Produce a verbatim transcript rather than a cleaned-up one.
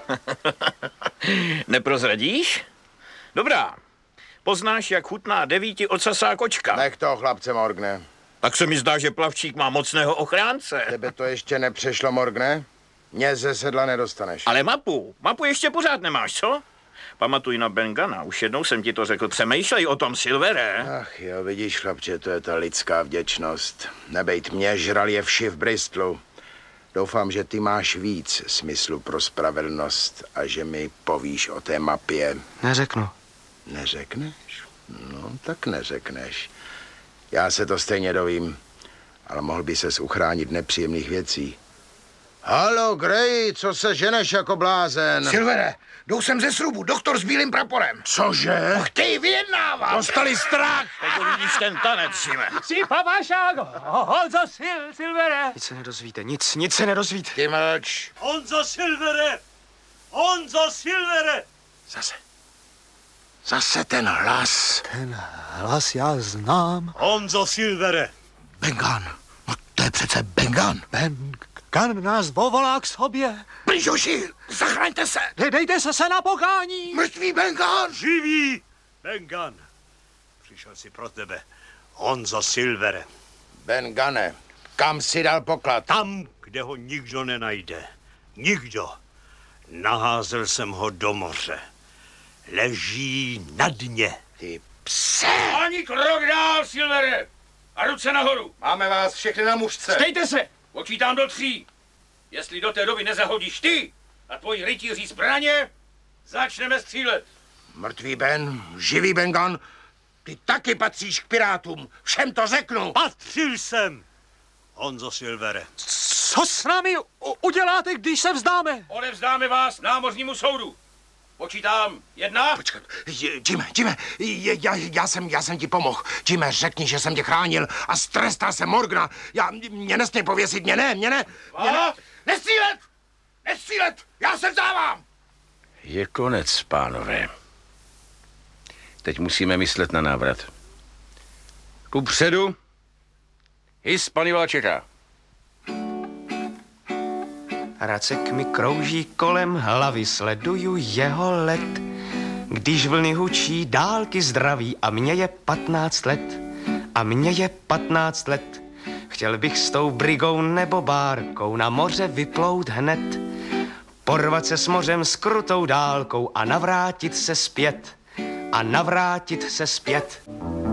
Neprozradíš? Dobrá. Poznáš, jak chutná devíti ocasá kočka. Nech toho chlapce, Morgne. Tak se mi zdá, že plavčík má mocného ochránce. Tebe to ještě nepřešlo, Morgne? Mě ze sedla nedostaneš. Ale mapu, mapu ještě pořád nemáš, co? Pamatuj na Bengana, už jednou jsem ti to řekl, přemýšlej o tom, Silvere. Ach jo, vidíš, chlapče, to je ta lidská vděčnost. Nebejt mě, žral je vši v Bristolu. Doufám, že ty máš víc smyslu pro spravedlnost a že mi povíš o té mapě. Neřeknu. Neřekneš? No, tak neřekneš. Já se to stejně dovím, ale mohl by ses uchránit nepříjemných věcí. Halo, Gray, co se ženeš jako blázen? Silvere, jdou sem ze srubu, doktor s bílým praporem. Cože? Chtějí vyjednávat. Dostali strach. Teď vidíš ten tanec, Šime. Si papašágo, Honzo Sil, Silvere. Nic se nedozvíte, nic, nic se nedozvíte. Ty mlč. Honzo Silvere, Honzo Silvere. Zase. Zase ten hlas. Ten hlas já znám. Honzo Silvere. Bengan, no to je přece Bengan. Bengan nás povolá k sobě. Pryč, zachraňte se. Dej, dejte se se na pokání. Mrtvý Bengan. Živý Bengan. Přišel si pro tebe, Honzo Silvere. Bengane, kam si dal poklad? Tam, kde ho nikdo nenajde. Nikdo. Naházel jsem ho do moře. Leží na dně. Ty pse. Ani krok dál, Silvere. A ruce nahoru. Máme vás všechny na mužce. Stejte se. Počítám do tří. Jestli do té doby nezahodíš ty a tvoji rytíří zbraně, začneme střílet. Mrtvý Ben, živý Bengan, ty taky patříš k pirátům. Všem to řeknu. Patřil jsem, Honzo Silvere. Co s námi u- uděláte, když se vzdáme? Odevzdáme vás námořnímu soudu. Počítám. Jedna. Počkat, Jime, Jime, já, já, jsem, já jsem ti pomohl. Jime, řekni, že jsem tě chránil a strestal jsem Morgana. Já, mě nesmí pověsit, mě ne, mě ne. Mě ne. Nestřílet! Nestřílet! Já se vzdávám! Je konec, pánové. Teď musíme myslet na návrat. Kupředu. Hispaniola čeká. Racek mi krouží kolem hlavy, sleduju jeho let. Když vlny hučí, dálky zdraví a mně je patnáct let. A mně je patnáct let. Chtěl bych s tou brigou nebo bárkou na moře vyplout hned. Porvat se s mořem s krutou dálkou a navrátit se zpět. A navrátit se zpět.